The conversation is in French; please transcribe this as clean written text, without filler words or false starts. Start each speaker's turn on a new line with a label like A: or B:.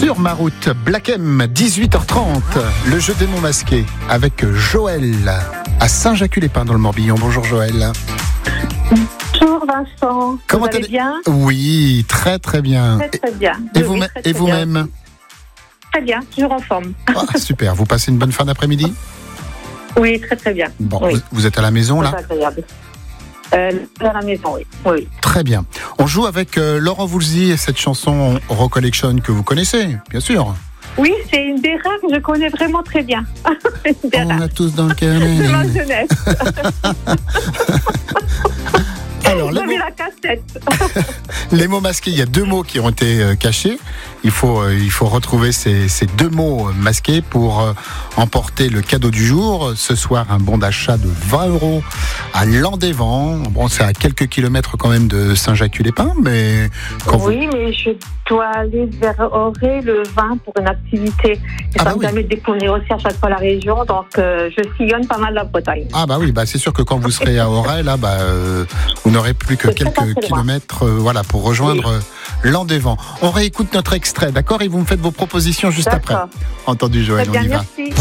A: Sur ma route, Black M, 18h30, le jeu des mots masqués avec Joël à Saint-Jacques-les-Pins dans le Morbihan. Bonjour Joël.
B: Bonjour Vincent.
A: Comment
B: vous allez bien?
A: Oui, très très bien.
B: Très bien.
A: Et,
B: Oui,
A: vous-même?
B: Très bien, toujours en forme.
A: Ah, super, vous passez une bonne fin d'après-midi?
B: Oui, très bien.
A: Bon,
B: oui.
A: Vous êtes à la maison là?
B: Agréable. À la maison, oui.
A: Très bien. On joue avec Laurent Voulzy et cette chanson Recollection que vous connaissez, bien sûr.
B: Oui, c'est une des rares que je connais vraiment très bien.
A: On a tous dans le carnet.
B: C'est ma jeunesse.
A: Alors,
B: J'avais la cassette.
A: les mots masqués, il y a deux mots qui ont été cachés. Il faut retrouver ces deux mots masqués pour emporter le cadeau du jour. Ce soir, un bon d'achat de 20 € à Landévent. Bon, c'est à quelques kilomètres quand même de Saint-Jacques-les-Pins, mais
B: mais je dois aller vers Auray le 20 pour une activité. Et ça me permet de découvrir aussi à chaque fois la région. Donc, je sillonne pas mal la Bretagne.
A: Ah bah oui, c'est sûr que quand vous serez à Auray, là, vous n'aurez plus que quelques kilomètres pour rejoindre Landévent. On réécoute notre extrait, d'accord? Et vous me faites vos propositions juste après. Entendu, Joël, on y va.
B: Merci.